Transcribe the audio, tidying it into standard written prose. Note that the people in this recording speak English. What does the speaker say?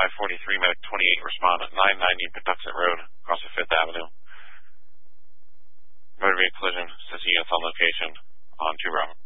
543, medic 28, respond at 990 Patuxent Road, across the 5th Avenue. Motor vehicle collision, says units on location on 2 Bravo.